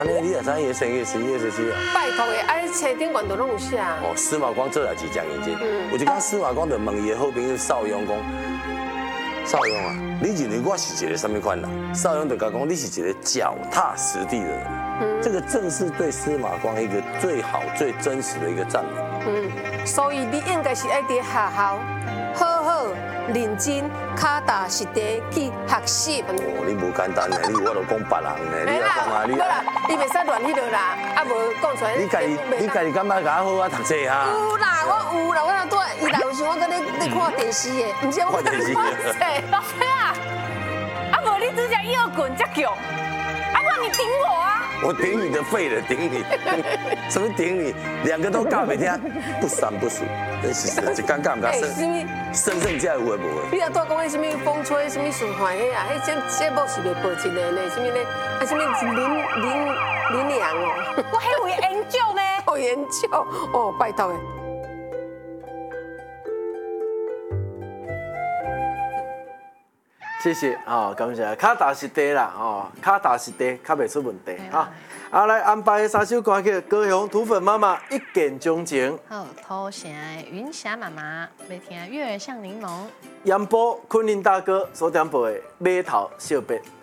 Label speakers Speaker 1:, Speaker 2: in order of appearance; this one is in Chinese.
Speaker 1: 安尼你也知伊生月11月17啊？
Speaker 2: 拜托的，啊，车顶管都拢有写。
Speaker 1: 哦，司马光做代志真认真。有一天司马光就问伊的好朋友邵雍讲：邵雍啊，你认为我是一个什么款人？邵雍就甲讲：你是一个脚踏实地的人。这个正是对司马光一个最好、最真实的一个赞美。
Speaker 2: 所以你应该是爱伫学校好好认真、脚踏实地去学习。
Speaker 1: 哦，你无简单呢，你我都讲别人呢，你要干嘛？
Speaker 2: 你啦，你袂使乱迄落啦，啊无讲出来。你
Speaker 1: 家己感觉较好啊，读册哈？
Speaker 2: 有啦，我有啦，我若对伊若有想我跟你看电视的，唔是我
Speaker 1: 看电视。
Speaker 3: 老师啊，啊无你只讲右滚才强，啊不你顶我啊！
Speaker 1: 我顶你的肺了，顶你，什么顶你？两个都教袂听，不三不四，真是一尴尬唔甲胜才有诶无诶。
Speaker 2: 你若多讲迄什么风吹什么循环迄啊，迄节目是袂报一个呢？什么呢？啊什么林良哦？
Speaker 3: 我还有研究呢。
Speaker 2: 有研究哦，拜托诶。
Speaker 4: 谢谢啊，感谢，脚踏实地啦，哦，脚踏实地，较袂出问题哈。啊，来安排3首歌曲，高雄土粉妈妈一见钟情。
Speaker 5: 好，土城的云霞妈妈要听《月儿像柠檬》。
Speaker 4: 杨波昆凌大哥所点播的《码头小别》。